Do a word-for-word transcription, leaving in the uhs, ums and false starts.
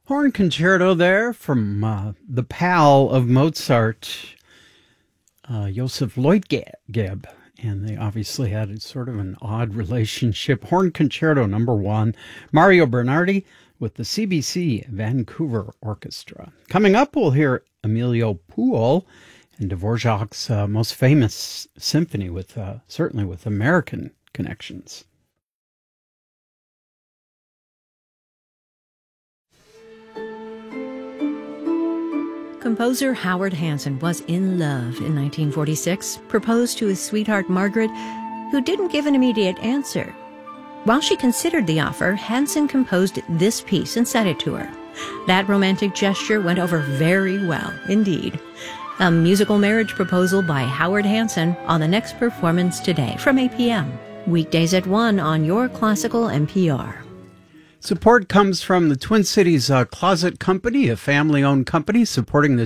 Horn concerto there from uh, the pal of Mozart, uh, Joseph Leutgeb. And they obviously had a sort of an odd relationship. Horn Concerto number one, Mario Bernardi with the C B C Vancouver Orchestra. Coming up, we'll hear Emilio Puol and Dvorak's uh, most famous symphony, with uh, certainly with American connections. Composer Howard Hanson was in love in nineteen forty-six, proposed to his sweetheart Margaret, who didn't give an immediate answer. While she considered the offer, Hanson composed this piece and sent it to her. That romantic gesture went over very well indeed. A musical marriage proposal by Howard Hanson on the next performance today from eight p.m. Weekdays at one on your classical N P R. Support comes from the Twin Cities uh, Closet Company, a family-owned company supporting the